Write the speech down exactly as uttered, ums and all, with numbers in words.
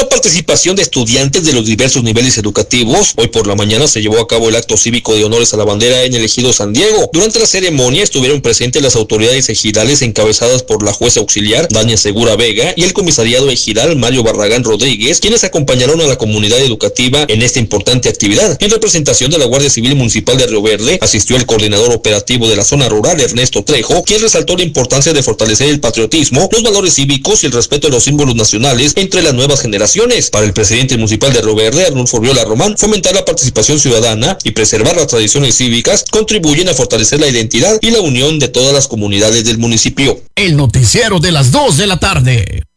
la participación de estudiantes de los diversos niveles educativos, hoy por la mañana se llevó a cabo el acto cívico de honores a la bandera en el ejido San Diego. Durante la ceremonia estuvieron presentes las autoridades ejidales encabezadas por la jueza auxiliar Dania Segura Vega y el comisariado ejidal Mario Barragán Rodríguez, quienes acompañaron a la comunidad educativa en esta importante actividad. En representación de la Guardia Civil Municipal de Río Verde, asistió el coordinador operativo de la zona rural, Ernesto Trejo, quien resaltó la importancia de fortalecer el patriotismo, los valores cívicos y el respeto a los símbolos nacionales entre las nuevas generaciones. Para el presidente municipal de Río Verde, Arnulfo Viola Román, fomentar la participación ciudadana y preservar las tradiciones cívicas contribuyen a fortalecer la identidad y la unión de todas las comunidades del municipio. El noticiero de las dos de la tarde.